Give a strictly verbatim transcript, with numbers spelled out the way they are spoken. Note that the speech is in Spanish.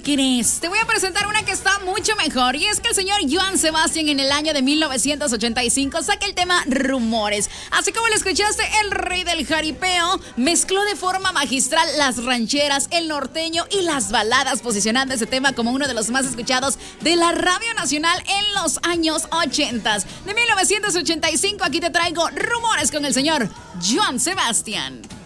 crees? Te voy a presentar una que está mucho mejor. Y es que el señor Joan Sebastián en el año de mil novecientos ochenta y cinco saca el tema Rumores. Así como lo escuchaste, el rey del jaripeo mezcló de forma magistral las rancheras, el norteño y las baladas, posicionando ese tema como uno de los más escuchados de la Radio Nacional en los años ochenta. De mil novecientos ochenta y cinco, aquí te traigo Rumores con el señor Joan Sebastián.